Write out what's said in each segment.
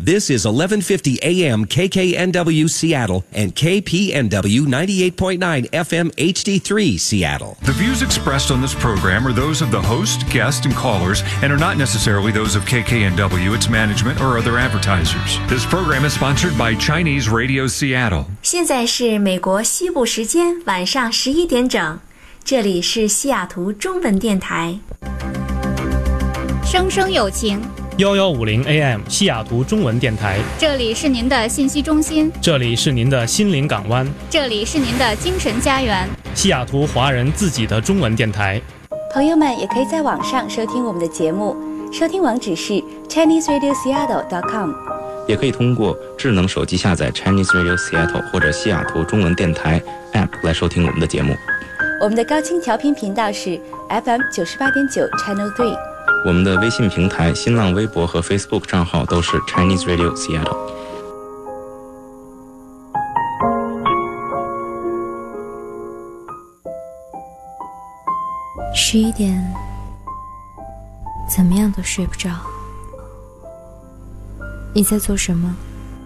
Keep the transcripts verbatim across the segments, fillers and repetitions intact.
This is eleven fifty A M K K N W Seattle and K P N W ninety-eight point nine F M H D three Seattle. The views expressed on this program are those of the host, guest, and callers and are not necessarily those of K K N W, its management, or other advertisers. This program is sponsored by Chinese Radio Seattle. 现在是美国西部时间晚上十一点整，这里是西雅图中文电台。 生生有情一一五零 A M 西雅图中文电台， 这里是您的信息中心， 这里是您的心灵港湾， 这里是您的精神家园， 西雅图华人自己的中文电台。 朋友们也可以在网上收听我们的节目，收听网址是 chinese radio seattle dot com， 也可以通过智能手机下载 Chinese Radio Seattle 或者西雅图中文电台 App 来收听我们的节目。 我们的高清调频频道是 F M 九十八点九 Channel 三。 我们的微信平台、新浪微博和 Facebook 账号都是 Chinese Radio Seattle。 十一点，怎么样都睡不着。你在做什么？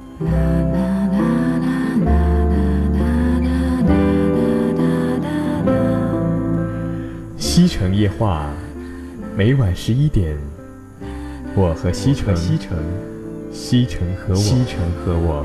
西城夜话，每晚十一点，我和西城，西城，西城和我，西城和我。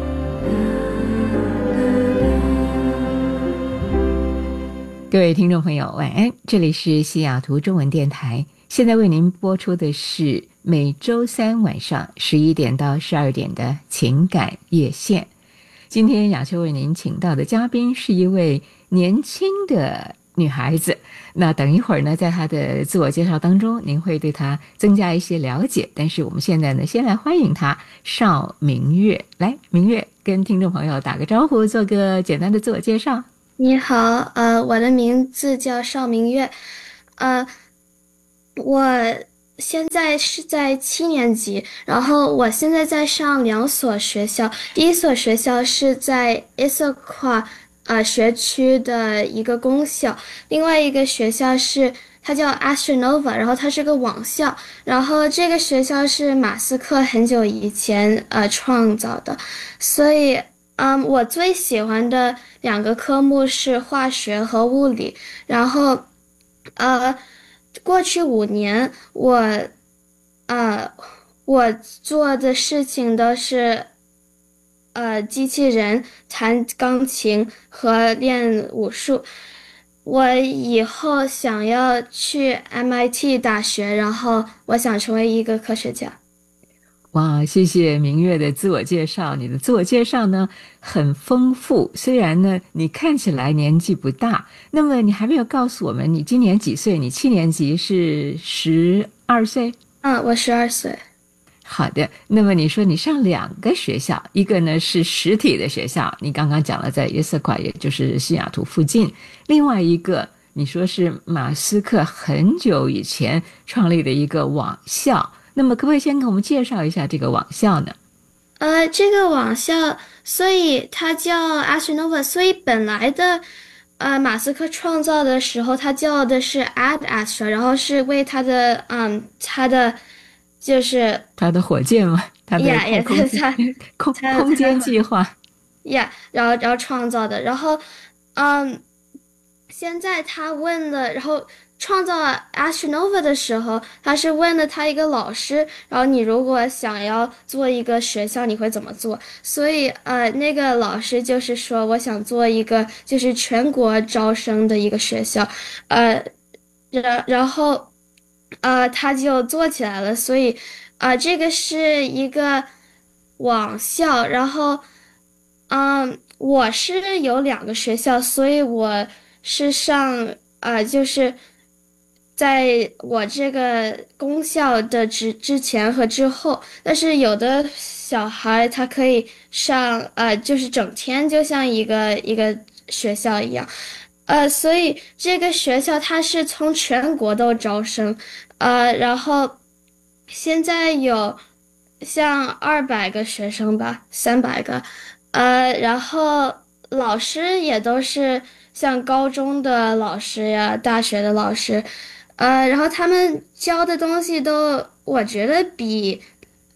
各位听众朋友，晚安！这里是西雅图中文电台，现在为您播出的是每周三晚上十一点到十二点的情感夜线。今天雅秋为您请到的嘉宾是一位年轻的女孩子，那等一会儿呢，在她的自我介绍当中，您会对她增加一些了解。但是我们现在呢，先来欢迎她，邵明月。来，明月跟听众朋友打个招呼，做个简单的自我介绍。 你好，呃，我的名字叫邵明月，呃，我现在是在七年级，然后我现在在上两所学校，第一所学校是在 Issaquah 呃学区的一个公校，另外一个学校是它叫 Astronova， 然后它是个网校，然后这个学校是马斯克很久以前呃创造的，所以嗯，我最喜欢的两个科目是化学和物理，然后呃过去五年我呃我做的事情都是呃机器人、弹钢琴和练武术。我以后想要去 M I T 大学，然后我想成为一个科学家。 哇，谢谢明月的自我介绍。你的自我介绍呢很丰富，虽然呢你看起来年纪不大，那么你还没有告诉我们你今年几岁？你七年级是十二岁？ 嗯，我十二岁。 好的，那么你说你上两个学校，一个呢是实体的学校，你刚刚讲了在 Issaquah， 也就是西雅图附近；另外一个你说是马斯克很久以前创立的一个网校。那么可不可以先给我们介绍一下这个网校呢？ 呃，这个网校，所以它叫 Astronova， 所以本来的呃马斯克创造的时候，他叫的是 Ad Astra， 然后是为他的嗯他的就是他的火箭嘛，他的空间、yeah, 空空间计划 ，Yeah， 然后然后创造的，然后嗯，现在他问了，然后。创造 Astronova 的时候，他是问了他一个老师，然后你如果想要做一个学校，你会怎么做？所以呃，那个老师就是说，我想做一个就是全国招生的一个学校，呃，然然后呃，他就做起来了。所以呃，这个是一个网校，然后嗯，我是有两个学校，所以我是上呃，就是。在我这个公校的之之前和之后，但是有的小孩他可以上呃，就是整天就像一个一个学校一样，呃，所以这个学校它是从全国都招生，呃，然后现在有像二百个学生吧，三百个，呃，然后老师也都是像高中的老师呀，大学的老师。呃，然后他们教的东西都，我觉得比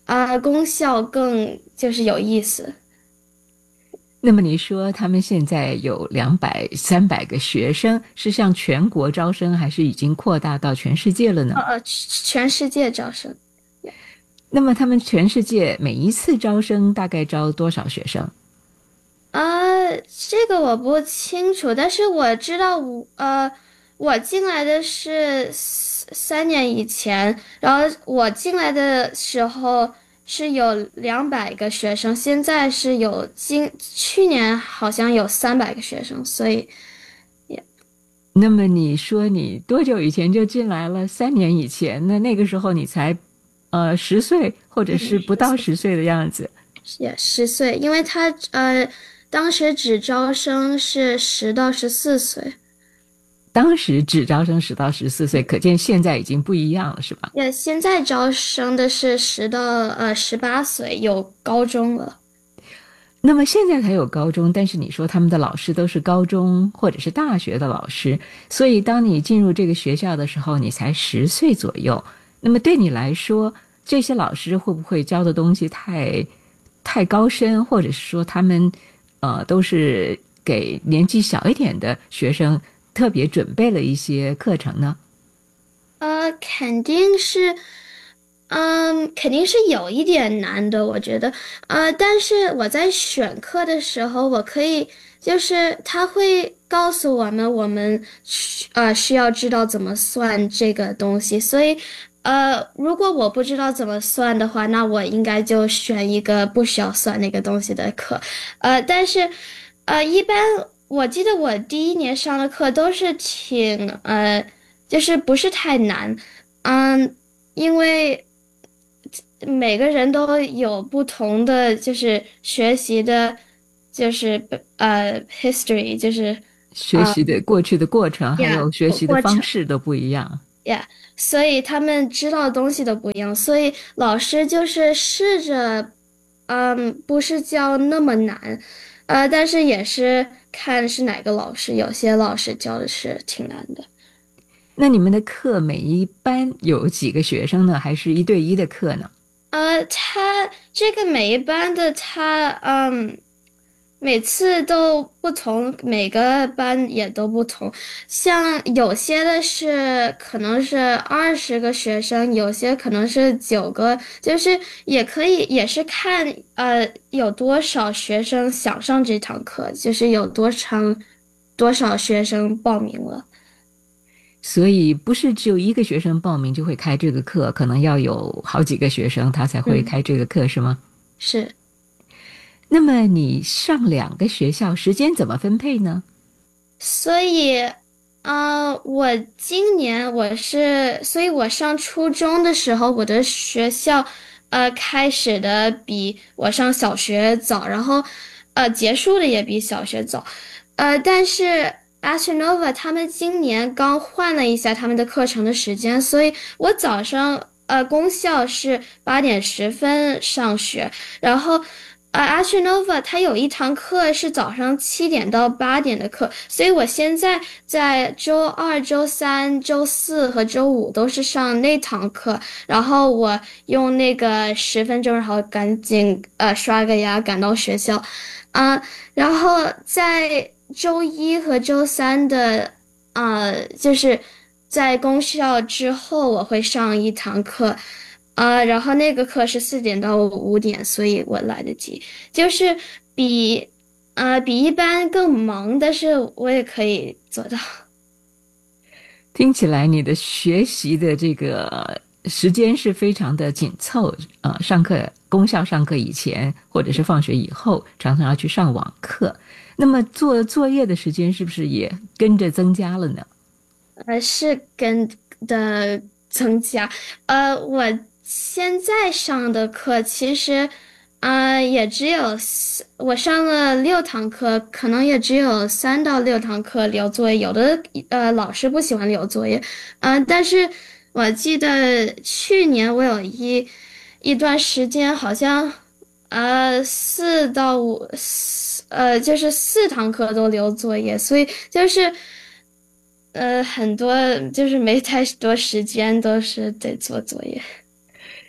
啊、功效更就是有意思。 那么你说他们现在有两百、三百个学生，是向全国招生，还是已经扩大到全世界了呢？ 呃，全世界招生。 那么他们全世界每一次招生大概招多少学生？ 呃，这个我不清楚，但是我知道我，呃，我进来的是三年以前，然后我进来的时候是有两百个学生，现在是有今去年好像有三百个学生，所以，也。 那么你说你多久以前就进来了？三年以前，那那个时候你才，呃，十岁或者是不到十岁的样子。 也十岁，因为他呃当时只招生是十到十四岁。 当时只招生十到十四岁，可见现在已经不一样了，是吧？ 也现在招生的是十到呃十八岁，有高中了。 那么现在才有高中，但是你说他们的老师都是高中或者是大学的老师，所以当你进入这个学校的时候，你才十岁左右。那么对你来说，这些老师会不会教的东西太太高深，或者是说他们呃都是给年纪小一点的学生特别准备了一些课程呢？ 呃，肯定是，嗯，肯定是有一点难的，我觉得。呃，但是我在选课的时候，我可以，就是他会告诉我们，我们呃需要知道怎么算这个东西，所以。呃，如果我不知道怎么算的话，那我应该就选一个不需要算那个东西的课。呃，但是，呃，一般我记得我第一年上的课都是挺呃，就是不是太难，嗯，因为每个人都有不同的就是学习的，就是呃 history， 就是学习的过去的过程， 呃、 还有学习的方式都不一样。 Yeah， 所以他们知道的东西都不一样，所以老师就是试着，嗯，不是教那么难，呃，但是也是看是哪个老师，有些老师教的是挺难的。 那你们的课每一班有几个学生呢？还是一对一的课呢？ 呃，他这个每一班的他，嗯。每次都不同，每个班也都不同。像有些的是可能是二十个学生，有些可能是九个，就是也可以，也是看呃有多少学生想上这堂课，就是有多长多少学生报名了。 所以不是只有一个学生报名就会开这个课，可能要有好几个学生他才会开这个课，嗯，是吗？ 是。 那么你上两个学校时间怎么分配呢？ 所以，呃，我今年我是，所以我上初中的时候，我的学校，呃，开始的比我上小学早，然后，呃，结束的也比小学早，呃，但是 Astronova 他们今年刚换了一下他们的课程的时间，所以我早上，呃，公校是八点十分上学，然后。呃 Astronova 它有一堂课是早上七点到八点的课，所以我现在在周二、周三、周四和周五都是上那堂课，然后我用那个十分钟，然后赶紧呃刷个牙赶到学校，啊、呃，然后在周一和周三的呃就是在公校之后我会上一堂课。呃，然后那个课是四点到五点，所以我来得及，就是比呃比一般更忙，但是我也可以做到。 听起来你的学习的这个时间是非常的紧凑啊、呃！上课公校上课以前或者是放学以后，常常要去上网课。那么做作业的时间是不是也跟着增加了呢？ 呃，是跟的增加。呃，我。现在上的课其实，呃，也只有我上了六堂课，可能也只有三到六堂课留作业。有的呃老师不喜欢留作业，嗯、呃，但是我记得去年我有一一段时间好像，呃，四到五，呃，就是四堂课都留作业，所以就是，呃，很多就是没太多时间都是得做作业。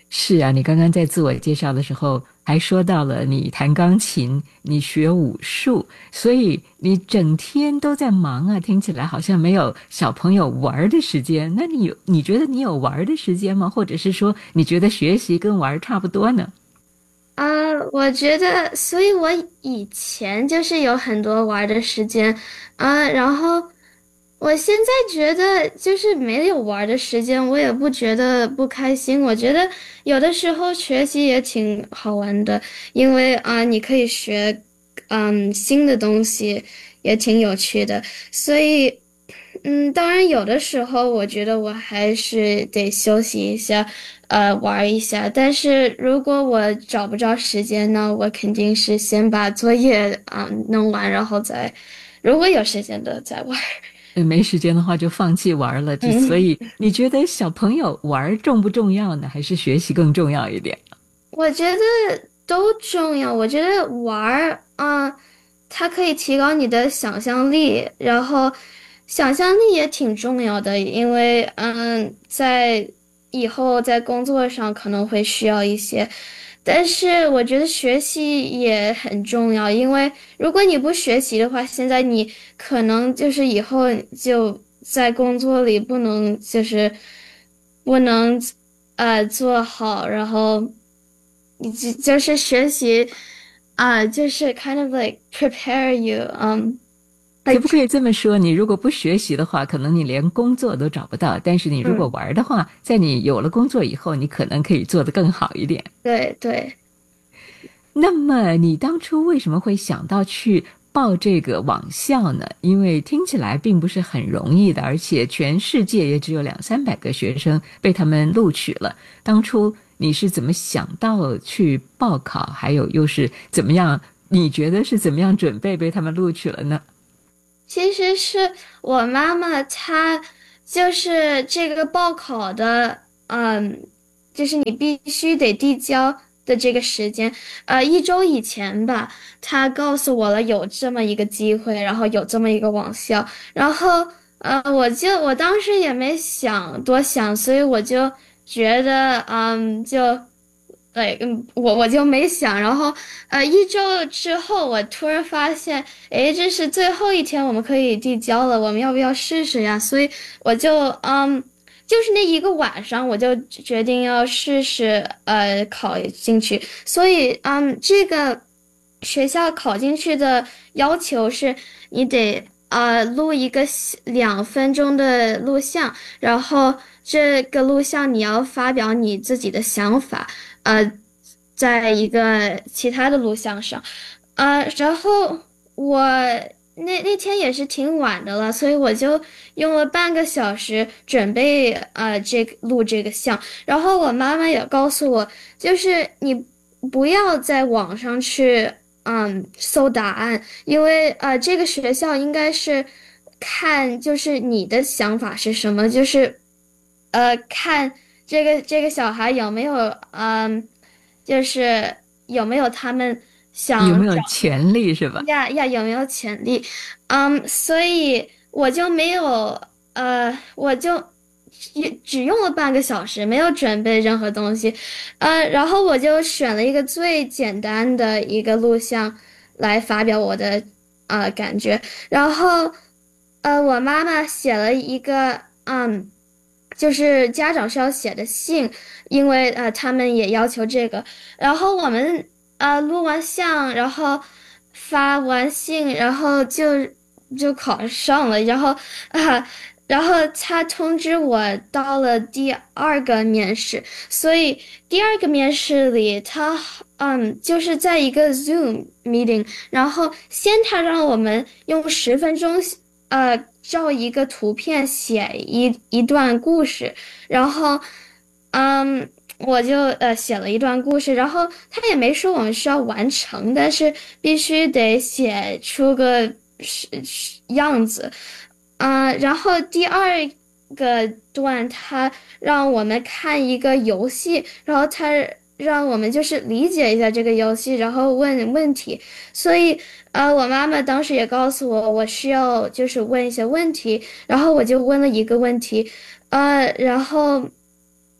是啊，你刚刚在自我介绍的时候还说到了你弹钢琴，你学武术，所以你整天都在忙啊，听起来好像没有小朋友玩的时间。那你有你觉得你有玩的时间吗？或者是说你觉得学习跟玩差不多呢？ 啊、呃，我觉得，所以我以前就是有很多玩的时间，啊、呃，然后我现在觉得就是没有玩的时间，我也不觉得不开心。我觉得有的时候学习也挺好玩的，因为啊、呃，你可以学嗯新的东西，也挺有趣的。所以，嗯，当然有的时候我觉得我还是得休息一下。呃，玩一下，但是如果我找不着时间呢，我肯定是先把作业啊、嗯、弄完，然后再，如果有时间的再玩。 没时间的话就放弃玩了。嗯、所以你觉得小朋友玩重不重要呢？还是学习更重要一点？ 我觉得都重要。我觉得玩啊、呃，它可以提高你的想象力，然后想象力也挺重要的，因为嗯，在以后在工作上可能会需要一些，但是我觉得学习也很重要，因为如果你不学习的话，现在你可能就是以后就在工作里不能就是不能呃做好，然后你就就是学习啊、呃，就是 kind of like prepare you， 嗯。 可不可以这么说，你如果不学习的话，可能你连工作都找不到，但是你如果玩的话、嗯、在你有了工作以后，你可能可以做得更好一点。 对对。 那么你当初为什么会想到去报这个网校呢？因为听起来并不是很容易的，而且全世界也只有两三百个学生被他们录取了。当初你是怎么想到去报考，还有又是怎么样，你觉得是怎么样准备被他们录取了呢？ 其实是我妈妈，她就是这个报考的，嗯，就是你必须得递交的这个时间，呃，一周以前吧，她告诉我了有这么一个机会，然后有这么一个网校，然后呃，我就我当时也没想多想，所以我就觉得，嗯，就。对，嗯，我我就没想，然后，呃，一周之后，我突然发现，诶，这是最后一天，我们可以递交了，我们要不要试试呀？所以我就，嗯，就是那一个晚上，我就决定要试试，呃，考进去。所以，嗯，这个学校考进去的要求是，你得呃录一个两分钟的录像，然后这个录像你要发表你自己的想法。呃，在一个其他的录像上，呃，然后我那那天也是挺晚的了，所以我就用了半个小时准备呃这个录这个像。然后我妈妈也告诉我，就是你不要在网上去嗯搜答案，因为呃这个学校应该是看就是你的想法是什么，就是呃看。这个这个小孩有没有嗯，就是有没有他们想有没有潜力是吧？ 呀呀，有没有潜力？嗯，所以我就没有呃，我就只用了半个小时，没有准备任何东西，呃，然后我就选了一个最简单的一个录像来发表我的呃感觉，然后呃，我妈妈写了一个嗯。就是家长需要写的信，因为呃他们也要求这个。然后我们呃录完像，然后发完信，然后就就考上了。然后啊、呃，然后他通知我到了第二个面试，所以第二个面试里，他嗯就是在一个 Zoom meeting， 然后先他让我们用十分钟呃。照一个图片写一一段故事，然后，嗯，我就呃写了一段故事，然后他也没说我们需要完成，但是必须得写出个样子，嗯、呃，然后第二个段他让我们看一个游戏，然后他让我们就是理解一下这个游戏，然后问问题，所以。呃，我妈妈当时也告诉我，我需要就是问一些问题，然后我就问了一个问题，呃，然后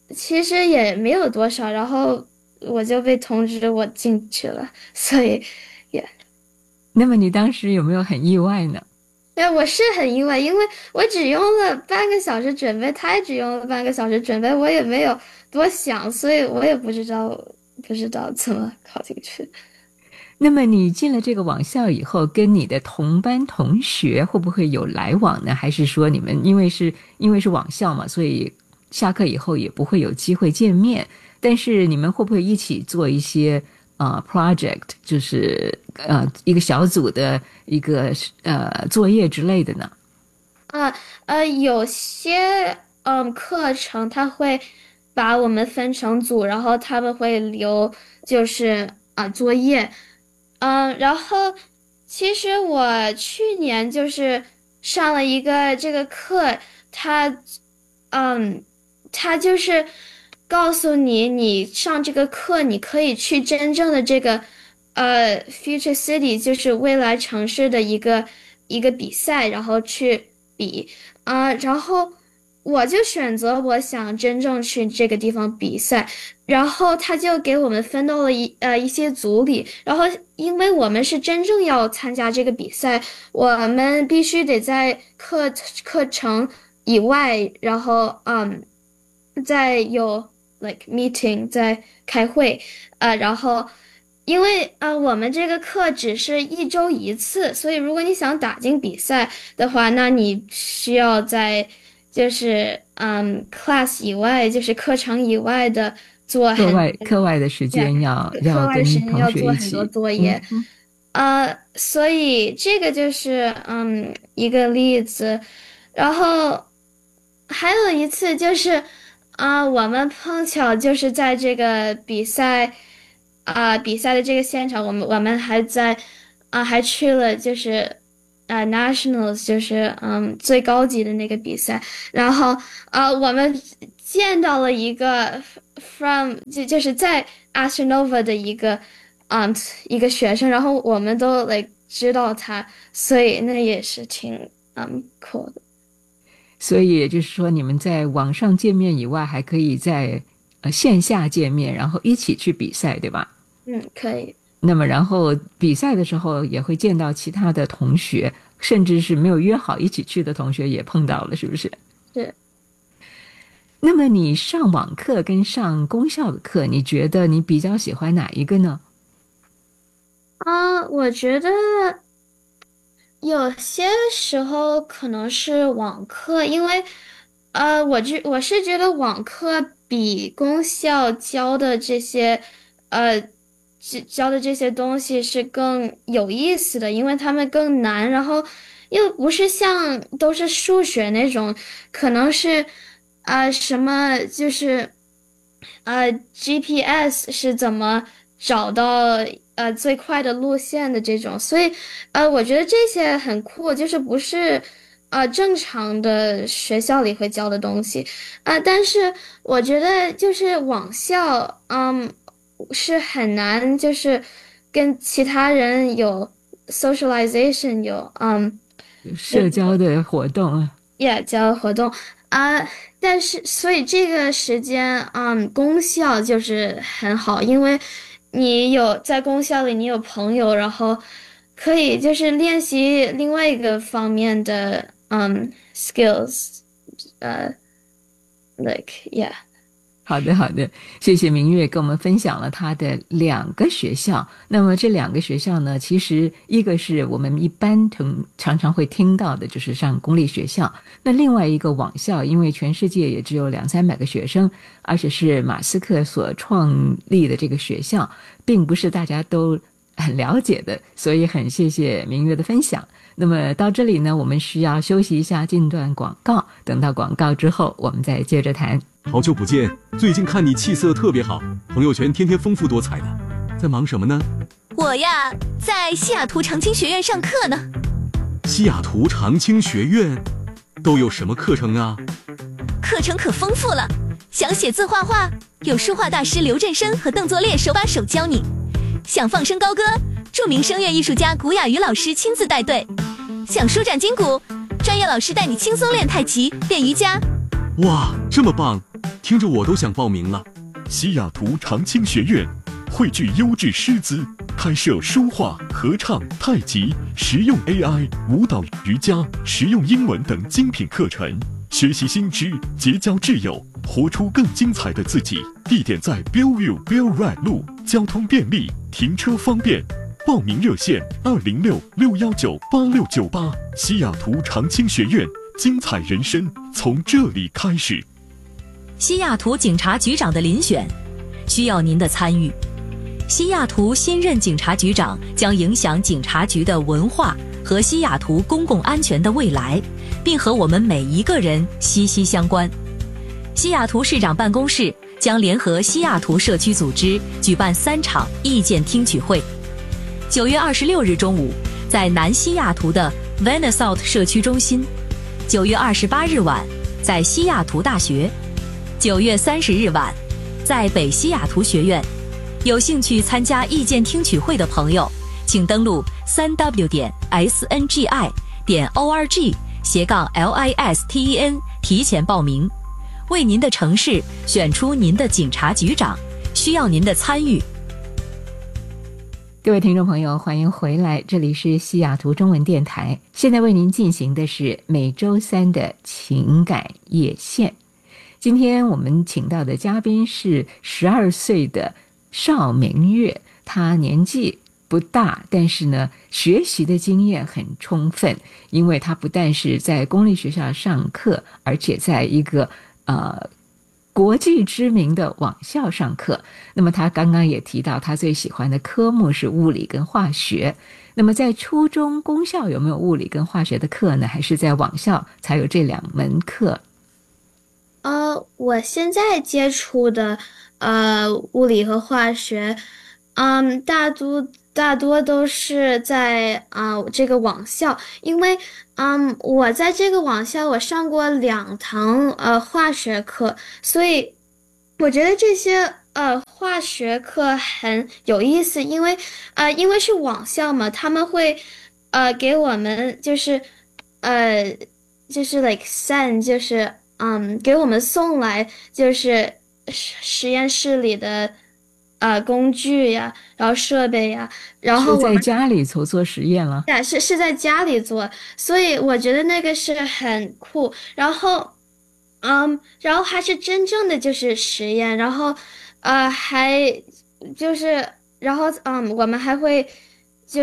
其实也没有多少，然后我就被通知我进去了，所以也。Yeah. 那么你当时有没有很意外呢？ 对，我是很意外，因为我只用了半个小时准备，他也只用了半个小时准备，我也没有多想，所以我也不知道不知道怎么考进去。 那么你进了这个网校以后，跟你的同班同学会不会有来往呢？还是说你们因为是因为是网校嘛，所以下课以后也不会有机会见面？但是你们会不会一起做一些呃 project， 就是呃一个小组的一个呃作业之类的呢？ 啊呃，有些嗯课程他会把我们分成组，然后他们会留就是啊作业。嗯，然后其实我去年就是上了一个这个课，他嗯他就是告诉你，你上这个课你可以去真正的这个呃 Future City， 就是未来城市的一个一个比赛，然后去比啊、呃，然后我就选择我想真正去这个地方比赛，然后他就给我们分到了一呃一些组里，然后因为我们是真正要参加这个比赛，我们必须得在课课程以外，然后嗯再有 like meeting 在开会，呃然后因为呃我们这个课只是一周一次，所以如果你想打进比赛的话，那你需要在就是嗯 class 以外，就是课程以外的做课外课外的时间要要课外时间要做很多作业， 嗯呃，所以这个就是嗯一个例子，然后还有一次就是啊、呃，我们碰巧就是在这个比赛啊、呃、比赛的这个现场，我们我们还在啊、呃、还去了就是啊、呃、Nationals， 就是嗯最高级的那个比赛，然后啊、呃、我们见到了一个 from 就就是在 Astronova 的一个嗯一个学生，然后我们都 like 知道他，所以那也是挺嗯 cool 的。 所以也就是说，你们在网上见面以外，还可以在呃线下见面，然后一起去比赛，对吧？ 嗯，可以。 那么，然后比赛的时候也会见到其他的同学，甚至是没有约好一起去的同学也碰到了，是不是？ 是。 那么你上网课跟上公校的课，你觉得你比较喜欢哪一个呢？ 啊、呃，我觉得有些时候可能是网课，因为呃，我觉我是觉得网课比公校教的这些呃教的这些东西是更有意思的，因为他们更难，然后又不是像都是数学那种，可能是呃什么就是呃 G P S 是怎么找到呃最快的路线的这种，所以呃我觉得这些很酷，就是不是呃正常的学校里会教的东西啊、呃，但是我觉得就是网校嗯是很难，就是跟其他人有 socialization 有嗯社交的活动啊 yeah 交活动啊、呃，但是所以这个时间嗯公校就是很好，因为你有在公校里你有朋友，然后可以就是练习另外一个方面的嗯 skills 呃、uh, like yeah。 好的，好的，谢谢明月跟我们分享了他的两个学校。那么这两个学校呢，其实一个是我们一般常常常会听到的，就是上公立学校。那另外一个网校，因为全世界也只有两三百个学生，而且是马斯克所创立的这个学校，并不是大家都很了解的，所以很谢谢明月的分享。那么到这里呢，我们需要休息一下，进段广告。等到广告之后，我们再接着谈。 好久不见，最近看你气色特别好，朋友圈天天丰富多彩的，在忙什么呢？ 我呀，在西雅图长青学院上课呢。 西雅图长青学院都有什么课程啊？ 课程可丰富了，想写字画画，有书画大师刘振生和邓作烈手把手教你；想放声高歌，著名声乐艺术家古雅瑜老师亲自带队；想舒展筋骨，专业老师带你轻松练太极、练瑜伽。 哇，这么棒！ 听着我都想报名了。西雅图长青学院汇聚优质师资，开设书画、合唱、太极、实用 A I、舞蹈、瑜伽、实用英文等精品课程，学习新知，结交挚友，活出更精彩的自己。地点在 Bellevue Bell Ride 路，交通便利，停车方便。报名热线二零六六幺九八六九八。西雅图长青学院，精彩人生从这里开始。 西雅图警察局长的遴选需要您的参与。西雅图新任警察局长将影响警察局的文化和西雅图公共安全的未来，并和我们每一个人息息相关。西雅图市长办公室将联合西雅图社区组织举办三场意见听取会。九月二十六日中午，在南西雅图的 Vanassault 社区中心；九月二十八日晚，在西雅图大学；九月三十日晚，在北西雅图学院。有兴趣参加意见听取会的朋友，请登录 三 w 点 s n g i 点 o r g 斜杠 l i s t e n 提前报名，为您的城市选出您的警察局长，需要您的参与。 各位听众朋友，欢迎回来，这里是西雅图中文电台，现在为您进行的是每周三的情感夜线。今天我们请到的嘉宾是十二岁的邵明月，他年纪不大，但是呢学习的经验很充分，因为他不但是在公立学校上课，而且在一个呃国际知名的网校上课。那么他刚刚也提到他最喜欢的科目是物理跟化学。那么在初中公校有没有物理跟化学的课呢？还是在网校才有这两门课？ 呃，我现在接触的呃物理和化学，嗯，大多大多都是在啊、呃、这个网校，因为嗯我在这个网校我上过两堂呃化学课，所以我觉得这些呃化学课很有意思，因为呃因为是网校嘛，他们会呃给我们就是呃就是 like send 就是嗯给我们送来就是实验室里的呃工具呀，然后设备呀，然后是在家里头做实验了？ 对，是是在家里做，所以我觉得那个是很酷。然后，嗯，然后还是真正的就是实验，然后，呃，还就是，然后，嗯，我们还会就是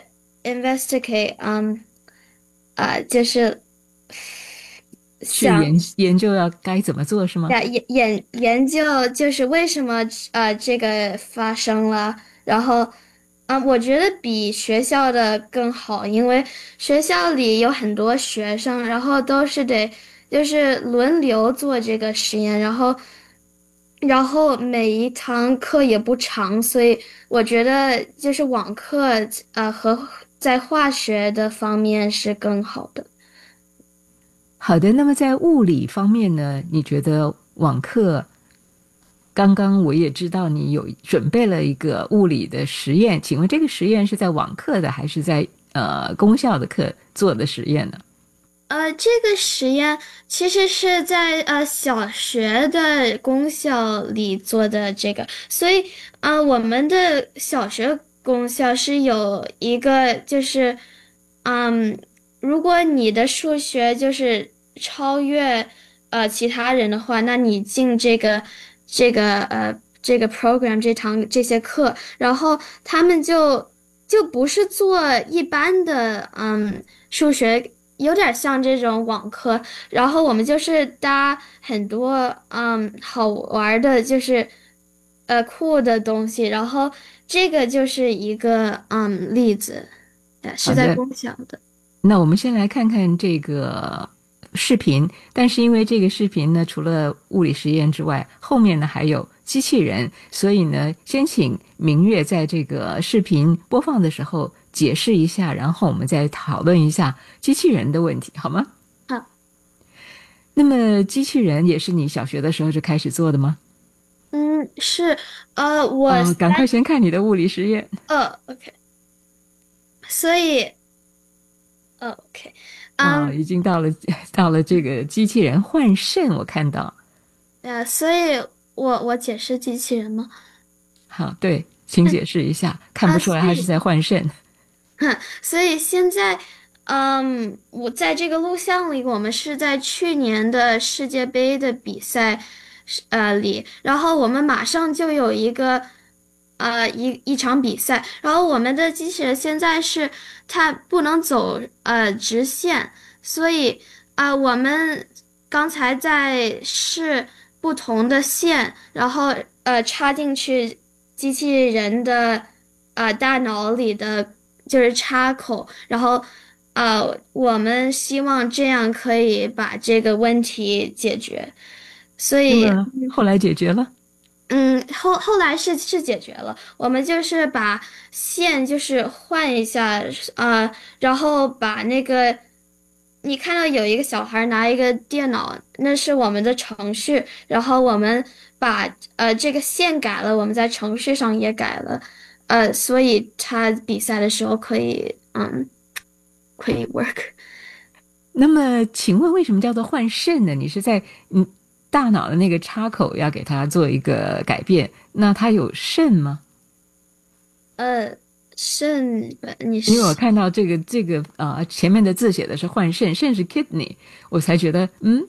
investigate，嗯，呃，就是。 去研研究要该怎么做是吗？ 研研研究就是为什么呃这个发生了，然后啊、呃、我觉得比学校的更好，因为学校里有很多学生，然后都是得就是轮流做这个实验，然后然后每一堂课也不长，所以我觉得就是网课呃和在化学的方面是更好的。 好的，那么在物理方面呢，你觉得网课，刚刚我也知道你有准备了一个物理的实验，请问这个实验是在网课的还是在呃公校的课做的实验呢？ 呃，这个实验其实是在呃小学的公校里做的这个，所以啊、呃，我们的小学公校是有一个就是嗯。如果你的数学就是超越呃其他人的话，那你进这个这个呃这个 program 这堂这些课，然后他们就就不是做一般的嗯数学，有点像这种网课，然后我们就是搭很多嗯好玩的，就是呃酷的东西，然后这个就是一个嗯例子，是在公校的。 那我们先来看看这个视频，但是因为这个视频呢，除了物理实验之外，后面呢还有机器人，所以呢，先请明月在这个视频播放的时候解释一下，然后我们再讨论一下机器人的问题，好吗？ 好。 那么机器人也是你小学的时候就开始做的吗？ 嗯，是，呃，我、 哦、赶快先看你的物理实验。 呃 ，OK， 所以。哦 ，OK， 啊、um, 哦，已经到了到了这个机器人换肾，我看到。 呃，所以我我解释机器人吗？ 好，对，请解释一下，看不出来他是在换肾。 所以现在，嗯，我在这个录像里，我们是在去年的世界杯的比赛，呃里，然后我们马上就有一个，呃一一场比赛，然后我们的机器人现在是它不能走呃直线，所以啊、呃，我们刚才在试不同的线，然后呃插进去机器人的呃大脑里的。就是插口，然后，呃，我们希望这样可以把这个问题解决，所以后来解决了。 嗯，后后来是是解决了，我们就是把线就是换一下，呃，然后把那个你看到有一个小孩拿一个电脑，那是我们的程序，然后我们把呃这个线改了，我们在程序上也改了。呃，所以他比赛的时候可以，嗯，可以 work。 那么，请问为什么叫做换肾呢？你是在嗯大脑的那个插口要给它做一个改变，那它有肾吗？ 呃，肾，你因为我看到这个这个呃前面的字写的是换肾，肾是 kidney， 我才觉得嗯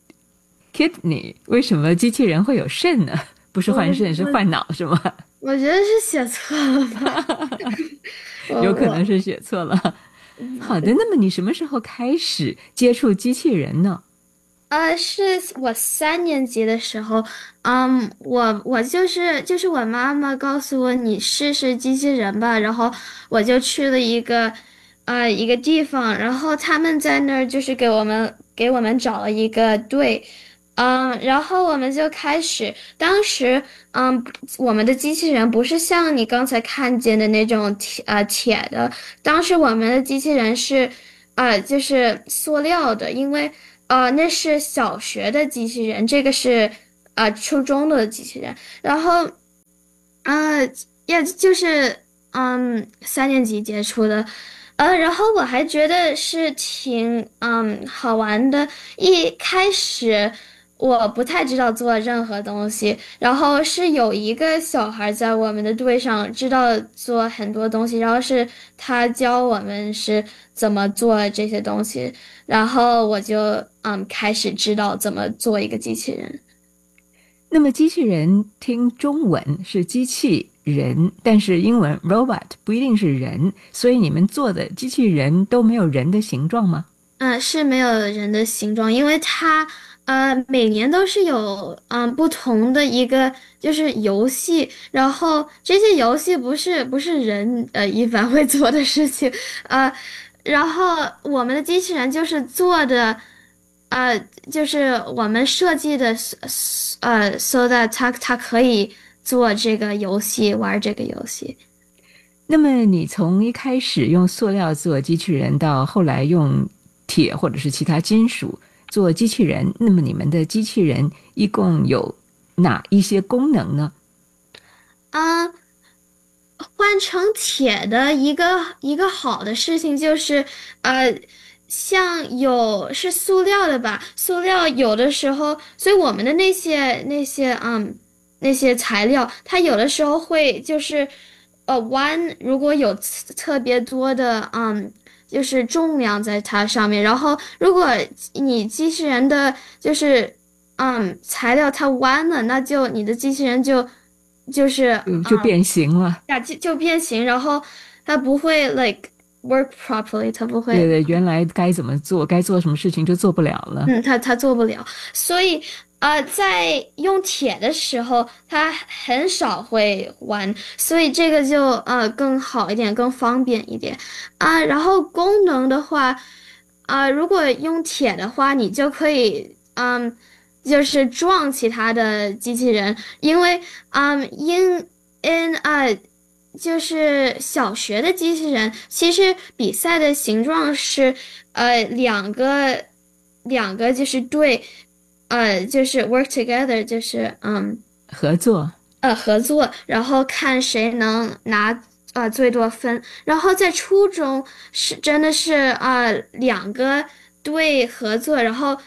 kidney 为什么机器人会有肾呢？不是换肾，是换脑是吗？ 我觉得是写错了吧， 有可能是写错了。好的，那么你什么时候开始接触机器人呢？ 呃，是我三年级的时候，嗯，我我就是就是我妈妈告诉我你试试机器人吧，然后我就去了一个呃一个地方，然后他们在那儿就是给我们给我们找了一个队。嗯，然后我们就开始，当时，嗯，我们的机器人不是像你刚才看见的那种铁呃铁的，当时我们的机器人是，呃，就是塑料的，因为呃那是小学的机器人，这个是呃初中的机器人，然后，呃，也就是嗯三年级接触的。呃，然后我还觉得是挺嗯好玩的，一开始。我不太知道做任何东西，然后是有一个小孩在我们的队上知道做很多东西，然后是他教我们是怎么做这些东西，然后我就嗯开始知道怎么做一个机器人。 那么机器人听中文是机器人，但是英文 robot 不一定是人，所以你们做的机器人都没有人的形状吗？ 嗯，是没有人的形状，因为它。呃，每年都是有嗯不同的一个就是游戏，然后这些游戏不是不是人呃一般会做的事情，呃，然后我们的机器人就是做的，呃，就是我们设计的，呃，so that 它它可以做这个游戏，玩这个游戏。 那么你从一开始用塑料做机器人，到后来用铁或者是其他金属做机器人，那么你们的机器人一共有哪一些功能呢？ 啊、呃，换成铁的一个一个好的事情就是，呃，像有是塑料的吧，塑料有的时候，所以我们的那些那些嗯那些材料，它有的时候会就是呃弯，如果有特别多的嗯。就是重量在它上面，然后如果你机器人的就是嗯材料它弯了，那就你的机器人就就是嗯就变形了， 呀、嗯、就就变形，然后它不会 like work properly， 它不会对对，原来该怎么做该做什么事情就做不了了， 嗯，它它做不了，所以呃，在用铁的时候，它很少会弯，所以这个就呃更好一点，更方便一点啊、呃。然后功能的话，啊、呃，如果用铁的话，你就可以嗯，就是撞其他的机器人，因为嗯因因呃就是小学的机器人，其实比赛的形状是呃两个两个就是对。呃，就是 work together， 就是嗯合作， 呃合作，然后看谁能拿呃最多分。然后在初中是真的是啊、呃、两个队合作，然后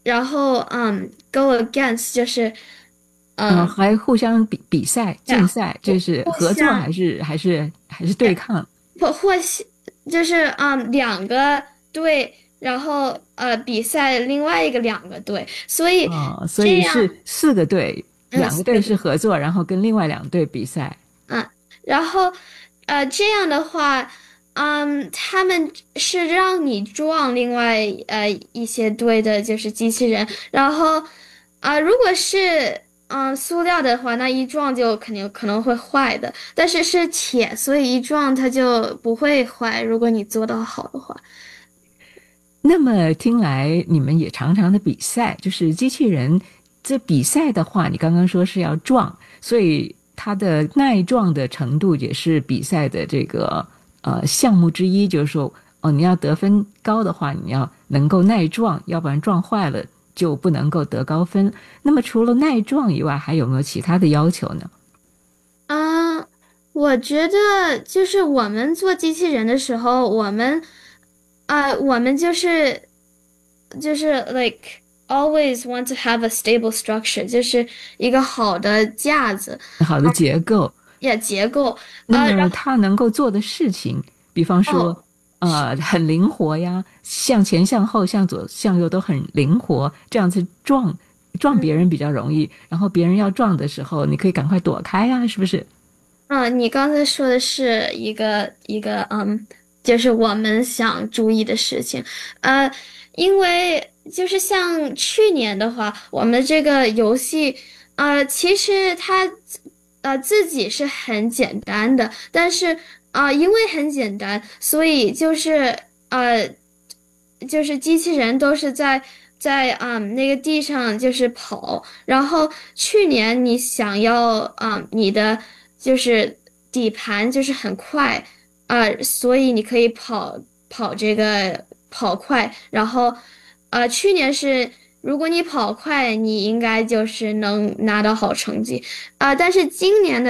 然后嗯 go against 就是嗯、 呃还互相比比赛竞赛，这是合作还是还是还是对抗？ 或或就是嗯两个队，然后呃比赛另外一个两个队，所以哦，所以是四个队，两个队是合作，然后跟另外两队比赛。 嗯，然后呃这样的话。嗯，他们是让你撞另外呃一些队的，就是机器人。然后啊、呃，如果是嗯、呃、塑料的话，那一撞就肯定可能会坏的。但是是铁，所以一撞它就不会坏。如果你做得好的话。 那么听来你们也常常的比赛，就是机器人这比赛的话，你刚刚说是要撞，所以它的耐撞的程度也是比赛的这个。呃，项目之一就是说，哦，你要得分高的话，你要能够耐撞，要不然撞坏了就不能够得高分。那么除了耐撞以外，还有没有其他的要求呢？ 嗯、呃，我觉得就是我们做机器人的时候，我们，呃，我们就是就是 like always want to have a stable structure， 就是一个好的架子， 好的结构。 也结构， 那么它能够做的事情，呃、比方说，哦、呃，很灵活呀，向前、向后、向左、向右都很灵活，这样子撞撞别人比较容易。嗯、然后别人要撞的时候，你可以赶快躲开呀，是不是？ 嗯，你刚才说的是一个一个嗯，就是我们想注意的事情，呃，因为就是像去年的话，我们这个游戏，呃，其实它。呃，自己是很简单的，但是啊、呃，因为很简单，所以就是呃，就是机器人都是在在啊、嗯、那个地上就是跑。然后去年你想要啊、呃、你的就是底盘就是很快啊、呃，所以你可以跑跑这个跑快。然后呃，去年是。如果你跑快，你应该就是能拿到好成绩啊、呃！但是今年的